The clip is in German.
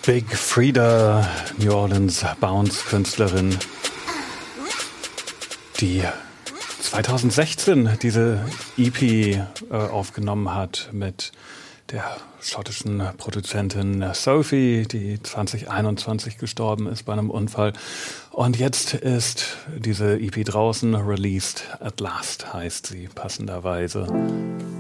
Big Frida, New Orleans Bounce-Künstlerin, die 2016 diese EP aufgenommen hat mit der schottischen Produzentin Sophie, die 2021 gestorben ist bei einem Unfall. Und jetzt ist diese EP draußen, Released at Last heißt sie passenderweise.